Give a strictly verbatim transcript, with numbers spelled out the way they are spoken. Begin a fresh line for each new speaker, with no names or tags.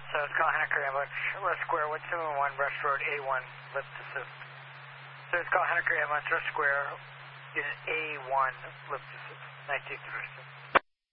Service call Henniker Ambulance, Rush Square, one seven one, Rush Road, A one, lift assist. Service call Henniker Ambulance, Rush Square, unit A one, lift assist. nineteen Division.